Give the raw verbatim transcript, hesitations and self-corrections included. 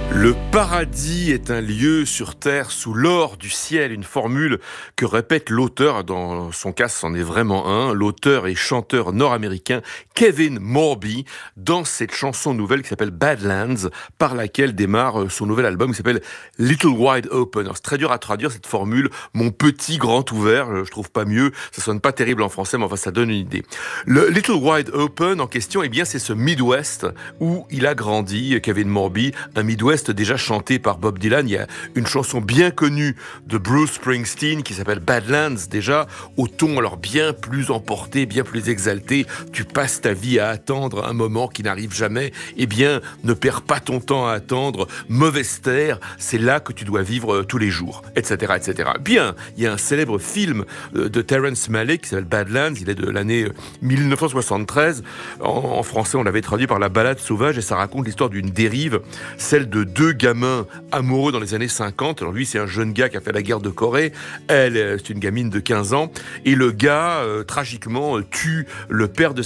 Le paradis est un lieu sur terre sous l'or du ciel, une formule que répète l'auteur, dans son cas c'en est vraiment un, l'auteur et chanteur nord-américain Kevin Morby, dans cette chanson nouvelle qui s'appelle Badlands, par laquelle démarre son nouvel album qui s'appelle Little Wide Open. Alors, c'est très dur à traduire cette formule, mon petit grand ouvert, je trouve pas mieux, ça sonne pas terrible en français, mais enfin ça donne une idée. Le Little Wide Open en question, eh bien c'est ce Midwest où il a grandi, Kevin Morby, un Midwest déjà chanté par Bob Dylan. Il y a une chanson bien connue de Bruce Springsteen qui s'appelle Badlands, déjà au ton alors bien plus emporté, bien plus exalté. Tu passes ta vie à attendre un moment qui n'arrive jamais. Eh bien, ne perds pas ton temps à attendre. Mauvaise terre, c'est là que tu dois vivre tous les jours, et cetera, et cetera. Bien, il y a un célèbre film de Terrence Malick qui s'appelle Badlands. Il est de l'année dix-neuf cent soixante-treize. En, en français, on l'avait traduit par La Balade sauvage et ça raconte l'histoire d'une dérive, celle de deux gamins amoureux dans les années cinquante. Alors lui, c'est un jeune gars qui a fait la guerre de Corée. Elle, c'est une gamine de quinze ans. Et le gars, euh, tragiquement, tue le père de